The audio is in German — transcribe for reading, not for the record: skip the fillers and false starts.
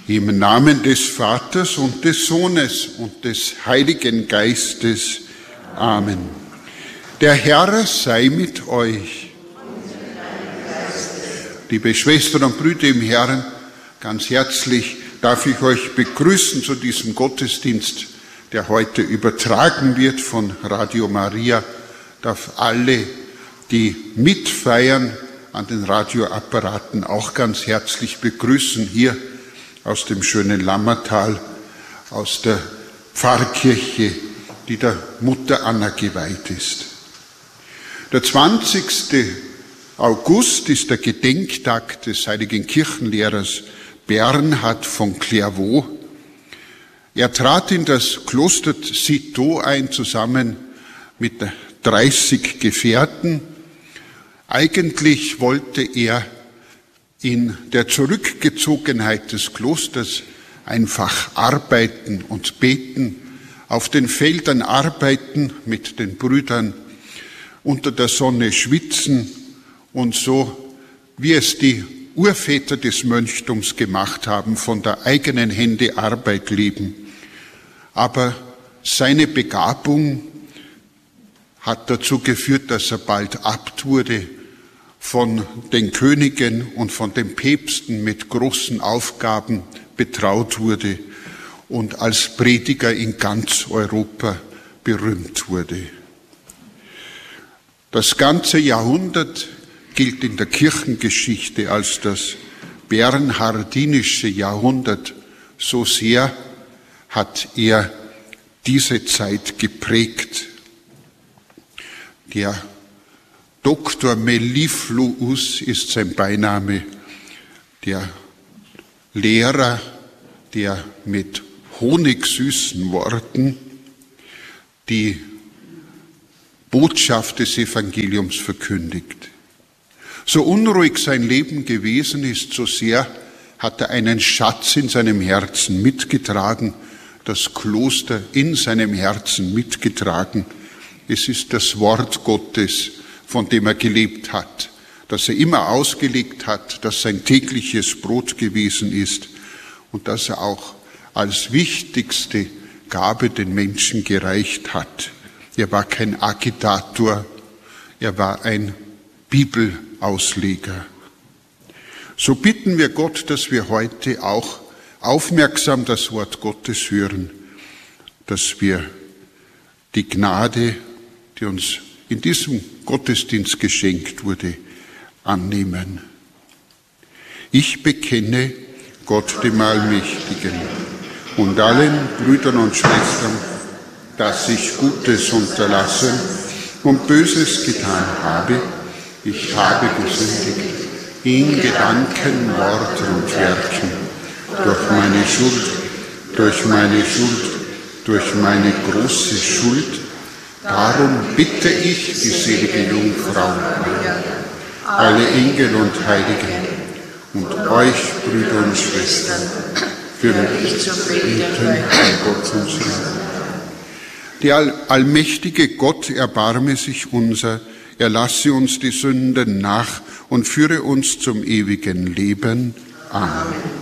Im Namen des Vaters und des Sohnes und des Heiligen Geistes. Amen. Der Herr sei mit euch. Liebe Schwestern und Brüder im Herrn, ganz herzlich darf ich euch begrüßen zu diesem Gottesdienst, der heute übertragen wird von Radio Maria. Darf alle, die mitfeiern, an den Radioapparaten auch ganz herzlich begrüßen, hier aus dem schönen Lammertal, aus der Pfarrkirche, die der Mutter Anna geweiht ist. Der 20. August ist der Gedenktag des heiligen Kirchenlehrers Bernhard von Clairvaux. Er trat in das Kloster Citeaux ein, zusammen mit 30 Gefährten. Eigentlich wollte er in der Zurückgezogenheit des Klosters einfach arbeiten und beten, auf den Feldern arbeiten, mit den Brüdern unter der Sonne schwitzen und so, wie es die Urväter des Mönchtums gemacht haben, von der eigenen Hände Arbeit leben. Aber seine Begabung hat dazu geführt, dass er bald Abt wurde, von den Königen und von den Päpsten mit großen Aufgaben betraut wurde und als Prediger in ganz Europa berühmt wurde. Das ganze Jahrhundert gilt in der Kirchengeschichte als das bernhardinische Jahrhundert. So sehr hat er diese Zeit geprägt. Der Dr. Mellifluus ist sein Beiname, der Lehrer, der mit honigsüßen Worten die Botschaft des Evangeliums verkündigt. So unruhig sein Leben gewesen ist, so sehr hat er einen Schatz in seinem Herzen mitgetragen, das Kloster in seinem Herzen mitgetragen. Es ist das Wort Gottes, von dem er gelebt hat, das er immer ausgelegt hat, das sein tägliches Brot gewesen ist und das er auch als wichtigste Gabe den Menschen gereicht hat. Er war kein Agitator, er war ein Bibelausleger. So bitten wir Gott, dass wir heute auch aufmerksam das Wort Gottes hören, dass wir die Gnade, die uns in diesem Gottesdienst geschenkt wurde, annehmen. Ich bekenne Gott dem Allmächtigen und allen Brüdern und Schwestern, dass ich Gutes unterlassen und Böses getan habe. Ich habe gesündigt in Gedanken, Worten und Werken, durch meine große Schuld. Darum bitte ich die selige Jungfrau Maria, alle Engel und Heiligen und euch, Brüder und Schwestern, für mich zu beten bei Gott unserem. Der allmächtige Gott erbarme sich unser, er lasse uns die Sünden nach und führe uns zum ewigen Leben. Amen.